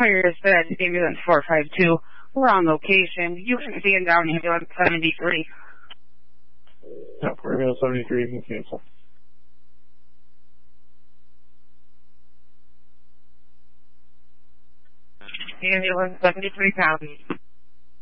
Higher said ambulance 452. We're on location. You can stand down ambulance 73. Yeah, for ambulance 73, you can cancel. Ambulance 73 county.